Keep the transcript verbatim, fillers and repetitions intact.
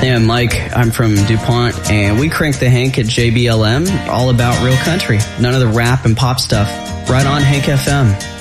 Yeah, I'm Mike. I'm from DuPont, and we crank the Hank at J B L M, all about real country. None of the rap and pop stuff. Right on Hank F M.